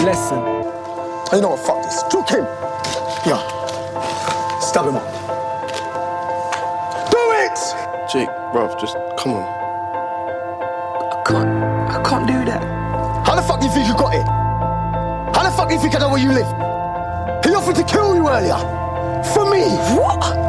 lesson. You know what, fuck this. Choke him. Yeah. Stab him up. Do it! Jake, bruv, just come on. I can't do that. How the fuck do you think you got it? How the fuck do you think I know where you live? He offered to kill you earlier. For me. What?